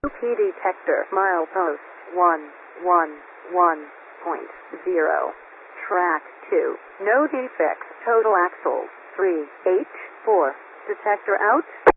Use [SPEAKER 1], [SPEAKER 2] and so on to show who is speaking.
[SPEAKER 1] Key detector, milepost 111.0. Track 2. No defects. Total axles 3H4. Detector out.